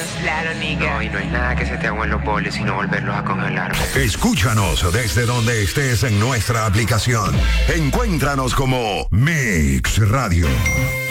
Claro, nigga. No, y no hay nada que se te agüen los boles sino volverlos a congelar. Escúchanos desde donde estés en nuestra aplicación. Encuéntranos como Mix Radio.